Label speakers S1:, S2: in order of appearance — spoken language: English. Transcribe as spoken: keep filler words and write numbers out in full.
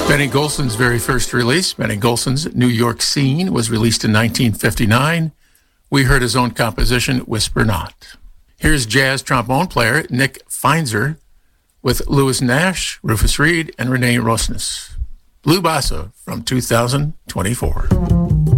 S1: Benny Golson's very first release, Benny Golson's New York Scene, was released in nineteen fifty-nine. We heard his own composition, Whisper Not. Here's jazz trombone player Nick Feinzer with Lewis Nash, Rufus Reid, and Renee Rosnes. Blue Bossa from two thousand twenty-four.